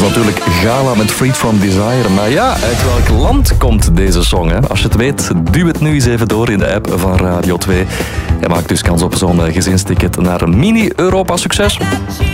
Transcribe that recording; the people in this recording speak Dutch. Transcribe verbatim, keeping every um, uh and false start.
natuurlijk Gala met Freed From Desire. Maar ja, uit welk land komt deze song? Hè? Als je het weet, duw het nu eens even door in de app van Radio twee. En maak dus kans op zo'n gezinsticket naar een mini-Europa-succes.